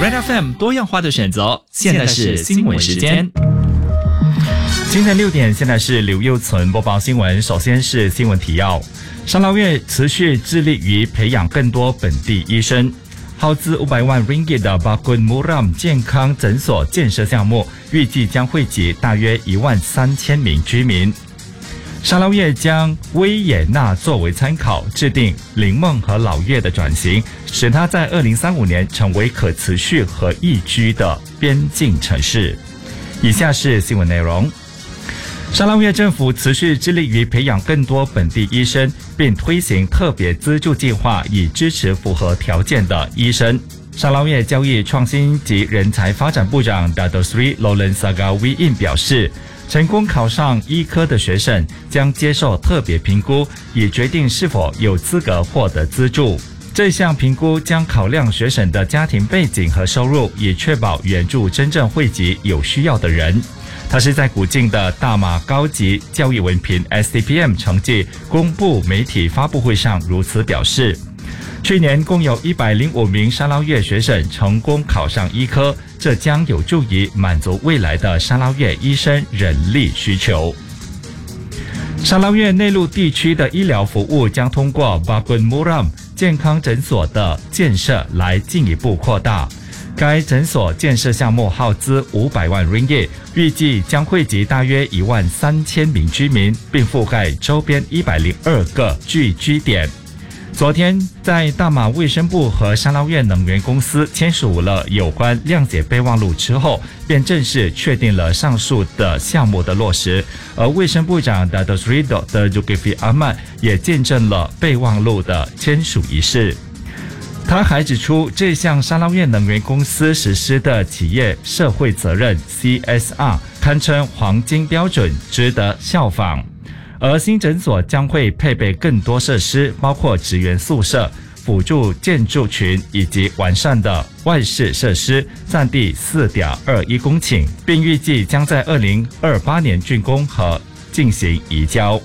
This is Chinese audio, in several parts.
Red FM 多样化的选择，现在是新闻时间。 今天6点，现在是刘佑存播报新闻。首先是新闻提要：沙捞越持续致力于培养更多本地医生，耗资500万 ringgit 的 Bakun Muram 健康诊所建设项目，预计将惠及大约13000名居民。沙捞越将维也纳作为参考，制定林梦和老越的转型，使它在2035年成为可持续和宜居的边境城市。以下是新闻内容。沙捞越政府持续致力于培养更多本地医生，并推行特别资助计划，以支持符合条件的医生。沙捞越教育创新及人才发展部长 Dato Sri Lolan Sagawiin 表示，成功考上医科的学生将接受特别评估，以决定是否有资格获得资助。这项评估将考量学生的家庭背景和收入，以确保援助真正惠及有需要的人。他是在古晋的大马高级教育文凭 STPM 成绩公布媒体发布会上如此表示。去年共有105名沙捞越学生成功考上医科，这将有助于满足未来的沙捞越医生人力需求。沙捞越内陆地区的医疗服务将通过 Bakun Muram 健康诊所的建设来进一步扩大。该诊所建设项目耗资500万 ringgit， 预计将惠及大约13000名居民，并覆盖周边102个聚居点。昨天，在大马卫生部和沙捞越能源公司签署了有关谅解备忘录之后，便正式确定了上述的项目的落实。而卫生部长 Dato Sri Dr. Zulkifli Ahmad 也见证了备忘录的签署仪式。他还指出，这项沙捞越能源公司实施的企业社会责任 CSR 堪称黄金标准，值得效仿。而新诊所将会配备更多设施，包括职员宿舍、辅助建筑群以及完善的外事设施，占地4.21公顷，并预计将在2028年竣工和进行移交。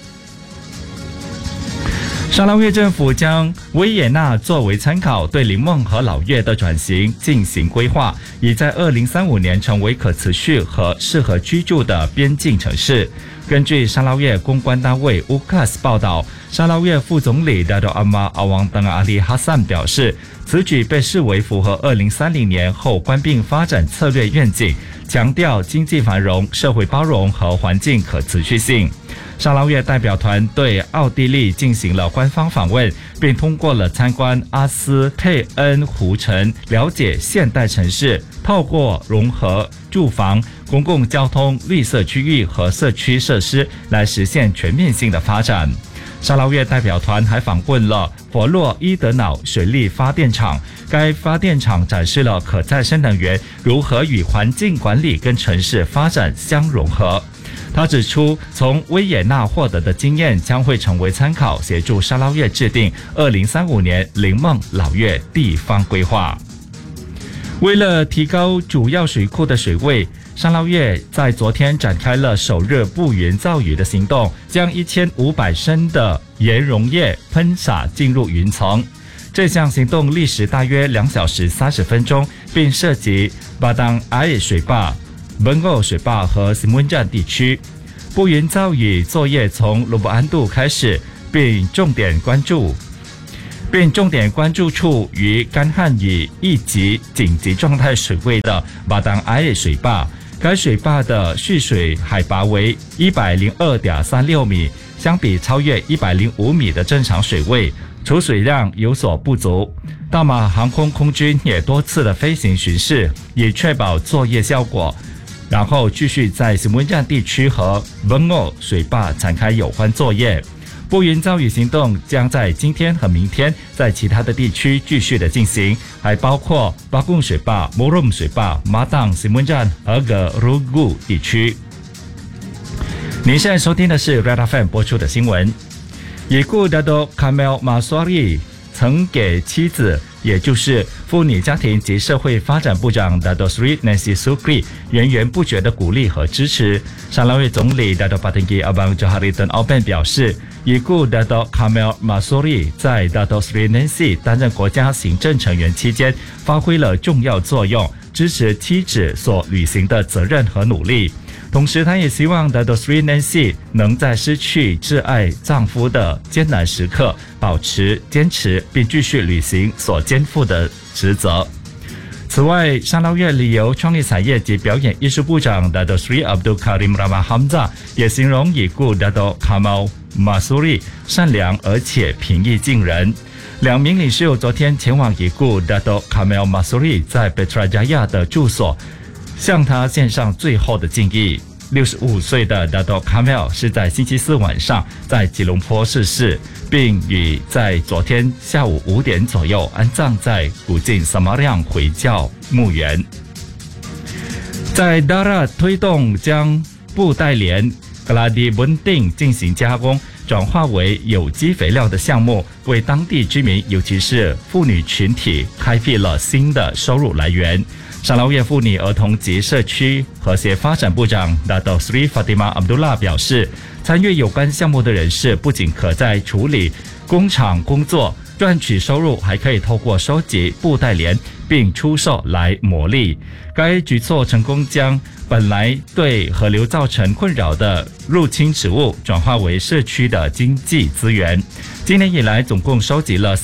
沙捞越政府将维也纳作为参考，对林梦和老越的转型进行规划，以在2035年成为可持续和适合居住的边境城市。根据沙捞越公关单位 UKAS 报道，沙捞越副总理 Dato Amar Awang Tengah Ali Hassan 表示，此举被视为符合2030年后官并发展策略愿景，强调经济繁荣、社会包容和环境可持续性。沙捞越代表团对奥地利进行了官方访问，并通过了参观阿斯佩恩湖城，了解现代城市透过融合住房、公共交通、绿色区域和社区设施来实现全面性的发展。沙捞越代表团还访问了佛洛伊德瑙水力发电厂，该发电厂展示了可再生能源如何与环境管理跟城市发展相融合。他指出，从维也纳获得的经验将会成为参考，协助沙捞越制定2035年林梦老越地方规划。为了提高主要水库的水位，沙捞越在昨天展开了首日布云造雨的行动，将1500升的盐溶液喷洒进入云层。这项行动历时大约2小时30分钟，并涉及巴当埃水坝、本欧水坝和西门站地区。布云造雨作业从卢布安度开始，并重点关注处于干旱与一级紧急状态水位的巴当埃水坝。该水坝的蓄水海拔为 102.36 米，相比超越105米的正常水位，储水量有所不足。大马航空空军也多次的飞行巡视，以确保作业效果，然后继续在西门站地区和本欧水坝展开有关作业。布云造雨行动将在今天和明天在其他的地区继续的进行，还包括巴贡水坝、Muram水坝、马当、西门站和Gerugu地区。您现在收听的是 Red FM 播出的新闻。已故 Dato Kamel Maswari 曾给妻子，也就是妇女家庭及社会发展部长 Dato Sri Nancy Sukri 源源不绝的鼓励和支持。沙捞越总理 Dato Patinggi Abang Johari Tun Oben 表示，已故 Dato Kamil Mansuri 在 Dato Sri Nancy 担任国家行政成员期间发挥了重要作用，支持妻子所履行的责任和努力。同时，他也希望 Dato Sri Nancy 能在失去挚爱丈夫的艰难时刻保持坚持，并继续履行所肩负的职责。此外，沙捞越旅游创意产业及表演艺术部长 Dato Sri Abdul Karim Rama Hamzah 也形容已故 Dato Kamil Mansuri 善良而且平易近人。两名领袖昨天前往已故 Dato Kamil Mansuri 在 Putrajaya 的住所，向他献上最后的敬意。65岁的 Dato Kamil 是在星期四晚上在吉隆坡逝世，并已在昨天下午5点左右安葬在古晋 Samariang 回教墓园。在 Darat 推动将布袋莲 Keladi Bunting 进行加工，转化为有机肥料的项目，为当地居民尤其是妇女群体开辟了新的收入来源。沙捞越妇女儿童及社区和谐发展部长 Dato Sri Fatimah Abdullah 表示，参与有关项目的人士不仅可在处理工厂工作赚取收入，还可以透过收集布袋莲并出售来牟利。该举措成功将本来对河流造成困扰的入侵植物转化为社区的经济资源。今年以来总共收集了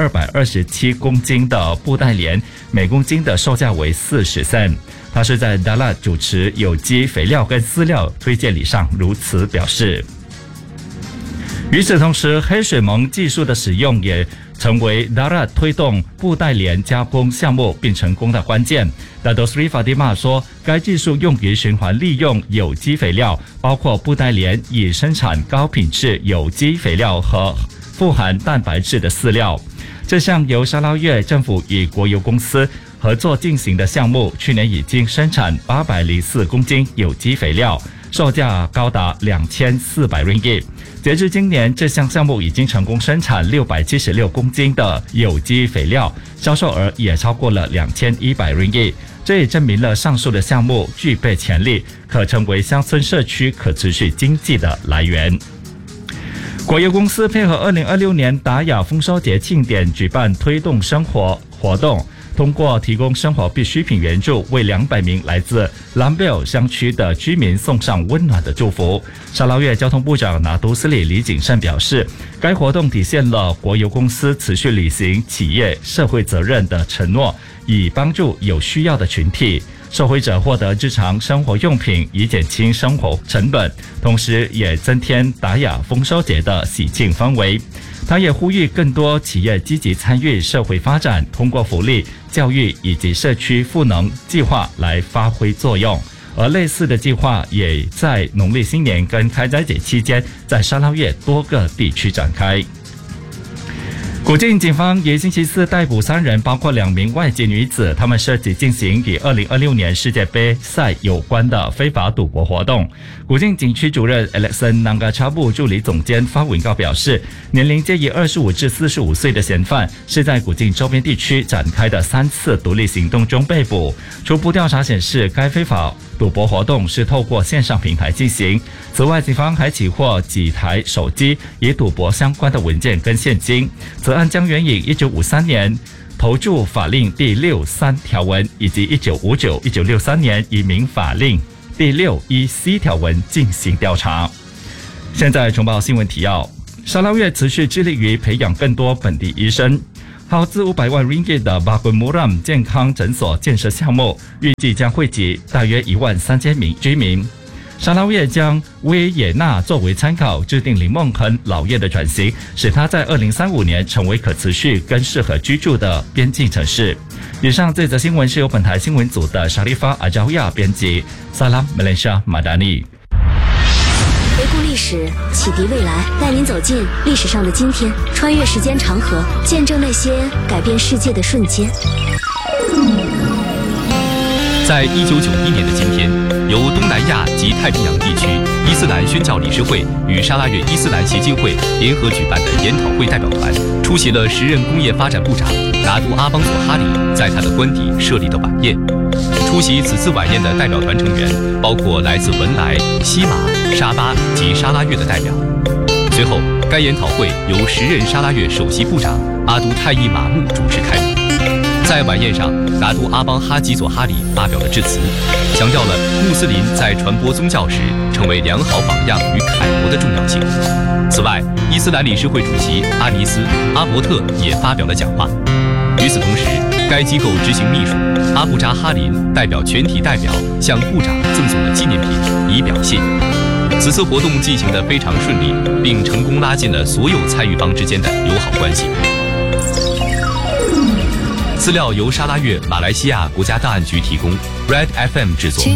3227公斤的布袋莲，每公斤的售价为40 cent。他是在 Dalat 主持有机肥料跟饲料推荐礼上如此表示。与此同时，黑水虻技术的使用也成为 Darat 推动布袋莲加工项目并成功的关键。Dato Sri Fatimah 说，该技术用于循环利用有机肥料，包括布袋莲以生产高品质有机肥料和富含蛋白质的饲料。这项由沙捞越政府与国油公司合作进行的项目，去年已经生产804公斤有机肥料，售价高达2400 ringgit。截至今年，这项项目已经成功生产676公斤的有机肥料，销售额也超过了2100 ringgit。这也证明了上述的项目具备潜力，可成为乡村社区可持续经济的来源。国油公司配合2026年达雅丰收节庆典举办推动生活活动，通过提供生活必需品援助，为200名来自兰贝尔乡区的居民送上温暖的祝福。沙捞越交通部长拿督斯里李景胜表示，该活动体现了国油公司持续履行企业社会责任的承诺，以帮助有需要的群体。受惠者获得日常生活用品，以减轻生活成本，同时也增添达雅丰收节的喜庆氛围。他也呼吁更多企业积极参与社会发展，通过福利、教育以及社区赋能计划来发挥作用。而类似的计划也在农历新年跟开斋节期间，在沙捞越多个地区展开。古晋警方于星期四逮捕3人，包括2名外籍女子，他们涉及进行与2026年世界杯赛有关的非法赌博活动。古晋警区主任 Alexan Nangachabu 助理总监发文告表示，年龄介于25至45岁的嫌犯是在古晋周边地区展开的3次独立行动中被捕。初步调查显示，该非法赌博活动是透过线上平台进行。此外，警方还起获几台手机与赌博相关的文件跟现金。此案将援引1953年投注法令第63条文以及1959、1963年移民法令第61C 条文进行调查。现在重报新闻提要：沙捞越持续致力于培养更多本地医生。耗资500万 ringgit 的 Bakun Muram 健康诊所建设项目，预计将惠及大约13000名居民。沙捞越将维也纳作为参考，制定林梦亨老业的转型，使它在2035年成为可持续跟适合居住的边境城市。以上这则新闻是由本台新闻组的沙利法阿扎乌亚编辑。Salam Malaysia Madani。 回顾历史，启迪未来，带您走进历史上的今天，穿越时间长河，见证那些改变世界的瞬间。 在1991年的今天， 由东南亚及太平洋地区伊斯兰宣教理事会与沙拉越伊斯兰协进会联合举办的研讨会代表团，出席了时任工业发展部长拿督阿邦索哈里在他的官邸设立的晚宴。出席此次晚宴的代表团成员包括来自文莱、西马、沙巴及沙拉越的代表。随后，该研讨会由时任沙拉越首席部长阿都泰伊马木主持开幕。在晚宴上，拿督阿邦哈吉佐哈里发表了致辞，强调了穆斯林在传播宗教时成为良好榜样与楷模的重要性。此外，伊斯兰理事会主席阿尼斯·阿伯特也发表了讲话。与此同时，该机构执行秘书阿布扎哈林代表全体代表向部长赠送了纪念品，以表谢意。此次活动进行得非常顺利，并成功拉近了所有参与方之间的友好关系。资料由沙拉越马来西亚国家档案局提供 ，Red FM 制作。